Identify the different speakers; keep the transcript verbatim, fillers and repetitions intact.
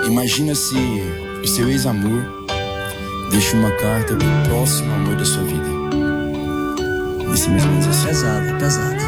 Speaker 1: Imagina se o seu ex-amor deixa uma carta pro próximo amor da sua vida. Isso é mais ou menos assim.
Speaker 2: Pesado, é pesado.